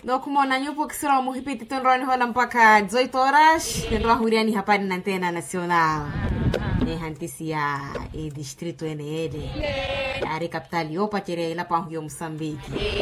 Donc mona nyupo kisira muhipiti tonroni hola mpaka 18 horas. Tenroa huriani hapa ni Antena Nacional. Hantisia distrito NL. Ari capital yopa tere ila pa Moçambique.